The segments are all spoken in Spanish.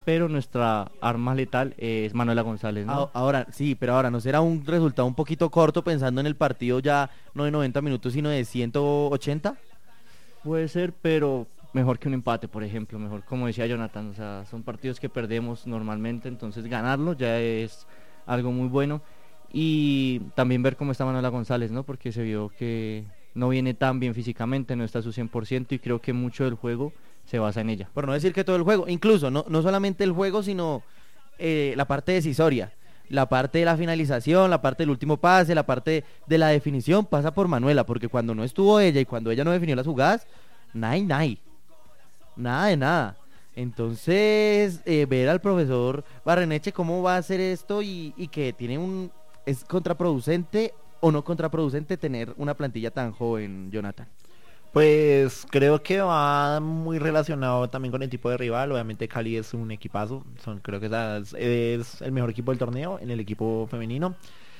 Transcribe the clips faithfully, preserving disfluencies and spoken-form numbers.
pero nuestra arma letal es Manuela González, ¿no? Ahora, sí, pero ahora no será un resultado un poquito corto pensando en el partido ya no de noventa minutos, sino de ciento ochenta. Puede ser, pero mejor que un empate, por ejemplo, mejor, como decía Jonathan, o sea, son partidos que perdemos normalmente, entonces ganarlo ya es algo muy bueno. Y también ver cómo está Manuela González, ¿no? Porque se vio que no viene tan bien físicamente, no está a su cien por ciento y creo que mucho del juego se basa en ella. Por no decir que todo el juego, incluso no, no solamente el juego, sino eh, la parte decisoria, la parte de la finalización, la parte del último pase, la parte de la definición pasa por Manuela, porque cuando no estuvo ella y cuando ella no definió las jugadas, nada y nada, nada de nada. Entonces, eh, ver al profesor Barreneche cómo va a hacer esto y, y que tiene un... ¿Es contraproducente o no contraproducente tener una plantilla tan joven, Jonathan? Pues creo que va muy relacionado también con el tipo de rival. Obviamente Cali es un equipazo, son, creo que es, es el mejor equipo del torneo en el equipo femenino.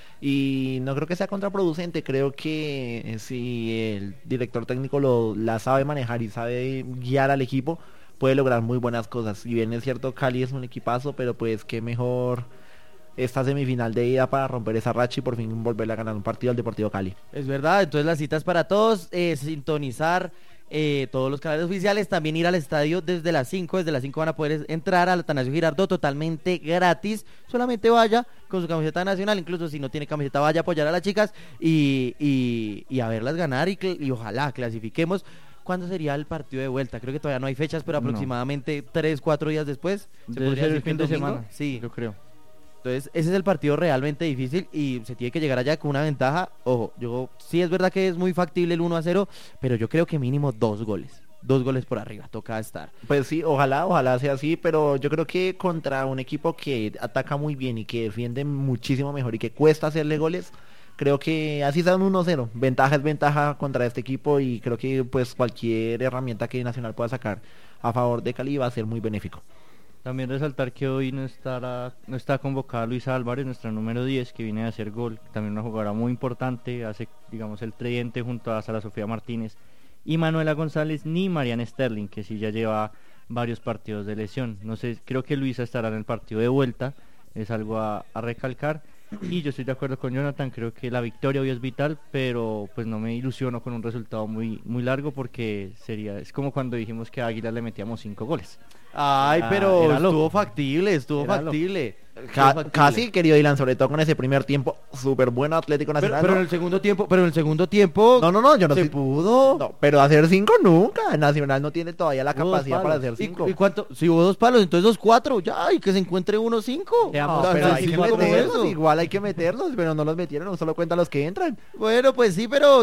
Y no creo que sea contraproducente, creo que si el director técnico lo, la sabe manejar y sabe guiar al equipo, puede lograr muy buenas cosas. Si bien es cierto, Cali es un equipazo, pero pues qué mejor esta semifinal de ida para romper esa racha y por fin volverle a ganar un partido al Deportivo Cali. Es verdad, entonces las citas para todos, eh, sintonizar eh, todos los canales oficiales, también ir al estadio desde las cinco, desde las cinco van a poder entrar al Atanasio Girardot totalmente gratis, solamente vaya con su camiseta nacional, incluso si no tiene camiseta vaya a apoyar a las chicas y, y, y a verlas ganar y, y ojalá clasifiquemos. ¿Cuándo sería el partido de vuelta? Creo que todavía no hay fechas, pero aproximadamente tres, cuatro días después. ¿Se podría decir el fin de semana? Sí, yo creo. Entonces ese es el partido realmente difícil y se tiene que llegar allá con una ventaja. Ojo, yo sí es verdad que es muy factible el uno a cero, pero yo creo que mínimo dos goles. Dos goles por arriba, toca estar. Pues sí, ojalá, ojalá sea así, pero yo creo que contra un equipo que ataca muy bien y que defiende muchísimo mejor y que cuesta hacerle goles, creo que así sea un uno cero. Ventaja es ventaja contra este equipo y creo que pues cualquier herramienta que Nacional pueda sacar a favor de Cali va a ser muy benéfico. También resaltar que hoy no estará, no está convocada Luisa Álvarez, nuestra número diez, que viene a hacer gol, también una jugadora muy importante, hace digamos el tridente junto a Sara Sofía Martínez y Manuela González, ni Mariana Sterling, que sí ya lleva varios partidos de lesión. No sé, creo que Luisa estará en el partido de vuelta, es algo a, a recalcar. Y yo estoy de acuerdo con Jonathan, creo que la victoria hoy es vital, pero pues no me ilusiono con un resultado muy muy largo porque sería, es como cuando dijimos que a Águila le metíamos cinco goles. Ay, Ah, pero era estuvo loco. factible, estuvo Era factible. Ca- Estuvo factible. casi, querido Dylan, sobre todo con ese primer tiempo, súper bueno Atlético Pero, Nacional. pero ¿no? en el segundo tiempo, pero en el segundo tiempo No, no, no, yo no se sé- pudo. No, pero hacer cinco nunca. Nacional no tiene todavía la Hubo dos capacidad para palos. hacer ¿Y, cinco. y cuánto? Si hubo dos palos, entonces dos cuatro, ya, y que se encuentre uno cinco. Ya, No, pues, pero pero hay que sí, ¿cómo meterlos, eso? igual hay que meterlos, pero no los metieron, solo cuentan los que entran. Bueno, pues sí, pero